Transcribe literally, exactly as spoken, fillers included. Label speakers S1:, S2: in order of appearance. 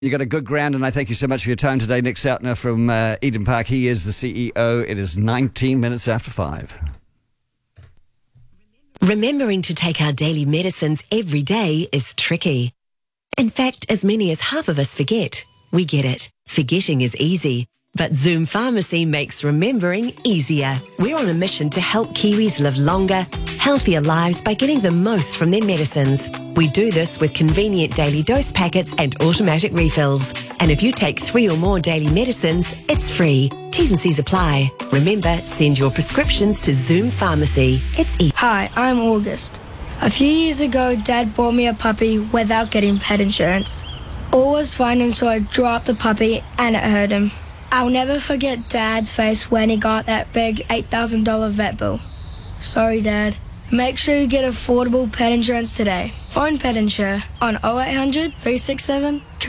S1: You got a good ground, and I thank you so much for your time today. Nick Soutner from uh, Eden Park. He is the C E O. It is nineteen minutes after five.
S2: Remembering to take our daily medicines every day is tricky. In fact, as many as half of us forget. We get it. Forgetting is easy. But Zoom Pharmacy makes remembering easier. We're on a mission to help Kiwis live longer, healthier lives by getting the most from their medicines. We do this with convenient daily dose packets and automatic refills. And if you take three or more daily medicines, it's free. T's and C's apply. Remember, send your prescriptions to Zoom Pharmacy. It's easy.
S3: Hi, I'm August. A few years ago, Dad bought me a puppy without getting pet insurance. All was fine until I dropped the puppy and it hurt him. I'll never forget Dad's face when he got that big eight thousand dollars vet bill. Sorry, Dad. Make sure you get affordable pet insurance today. Phone Pet Insure on oh eight hundred, three six seven,